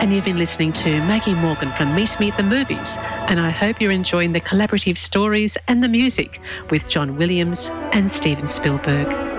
and you've been listening to Maggie Morgan from Meet Me at the Movies, and I hope you're enjoying the collaborative stories and the music with John Williams and Steven Spielberg.